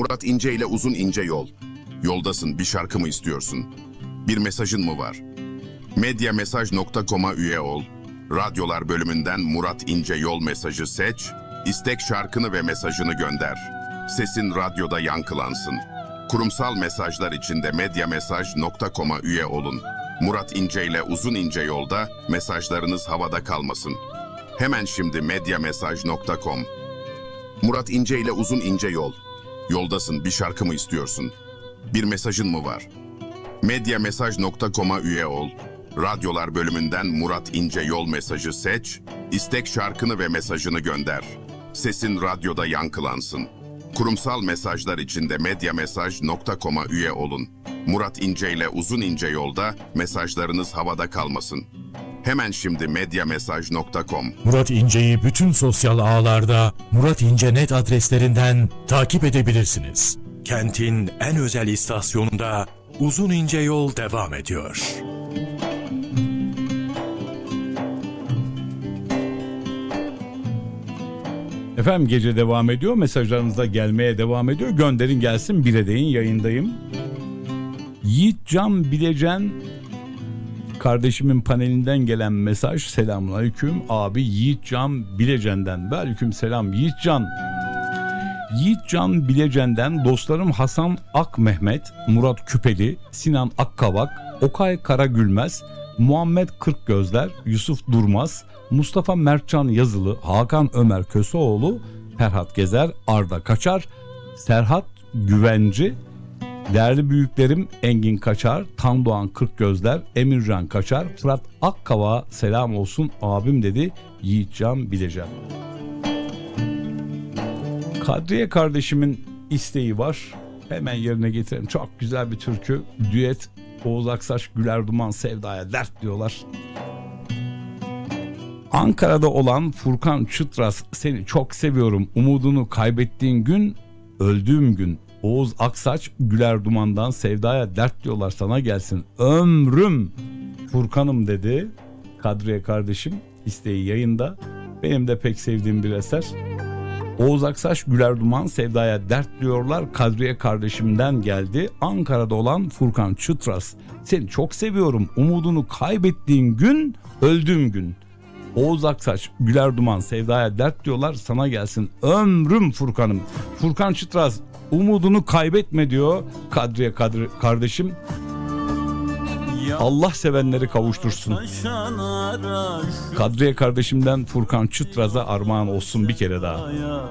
Murat İnce ile Uzun İnce Yol. Yoldasın, bir şarkı mı istiyorsun? Bir mesajın mı var? Medyamesaj.com'a üye ol. Radyolar bölümünden Murat İnce Yol mesajı seç. İstek şarkını ve mesajını gönder. Sesin radyoda yankılansın. Kurumsal mesajlar için de medyamesaj.com'a üye olun. Murat İnce ile Uzun İnce Yolda mesajlarınız havada kalmasın. Hemen şimdi medyamesaj.com. Murat İnce ile Uzun İnce Yol. Yoldasın, bir şarkı mı istiyorsun? Bir mesajın mı var? Medyamesaj.com'a üye ol. Radyolar bölümünden Murat İnce Yol mesajı seç. İstek şarkını ve mesajını gönder. Sesin radyoda yankılansın. Kurumsal mesajlar için de medyamesaj.com'a üye olun. Murat İnce ile Uzun İnce Yolda mesajlarınız havada kalmasın. Hemen şimdi medyamesaj.com. Murat İnce'yi bütün sosyal ağlarda Murat İnce.net adreslerinden takip edebilirsiniz. Kentin en özel istasyonunda Uzun İnce Yol devam ediyor. Efendim gece devam ediyor. Mesajlarınız da gelmeye devam ediyor. Gönderin gelsin, bir deyin, yayındayım. Yiğitcan Bilecen kardeşimin panelinden gelen mesaj. Selamünaleyküm abi Yiğitcan Bilecen'den. Ve aleykümselam Yiğitcan. Yiğitcan Bilecen'den dostlarım Hasan Akmehmet, Murat Küpeli, Sinan Akkavak, Okay Karagülmez, Muhammed Kırkgözler, Yusuf Durmaz, Mustafa Mertcan Yazılı, Hakan Ömer Köseoğlu, Ferhat Gezer, Arda Kaçar, Serhat Güvenci, değerli büyüklerim Engin Kaçar, Tandoğan Kırkgözler, Emircan Kaçar, Fırat Akkava selam olsun abim dedi Yiğitcan Bilecen. Kadriye kardeşimin isteği var. Hemen yerine getirelim. Çok güzel bir türkü. Düet Oğuz Aksaç Güler Duman Sevdaya Dert diyorlar. Ankara'da olan Furkan Çıtraz seni çok seviyorum. Umudunu kaybettiğin gün öldüğüm gün. Oğuz Aksaç Güler Duman'dan Sevdaya Dert diyorlar sana gelsin. Ömrüm Furkan'ım dedi. Kadriye kardeşim isteği yayında. Benim de pek sevdiğim bir eser. Oğuz Aksaç Güler Duman Sevdaya Dert diyorlar. Kadriye kardeşimden geldi. Ankara'da olan Furkan Çıtraz seni çok seviyorum. Umudunu kaybettiğin gün öldüğüm gün. Oğuz Aksaç Güler Duman Sevdaya Dert diyorlar sana gelsin. Ömrüm Furkan'ım. Furkan Çıtraz umudunu kaybetme diyor Kadriye kardeşim. Allah sevenleri kavuştursun. Kadriye kardeşimden Furkan Çıtraz'a armağan olsun bir kere daha.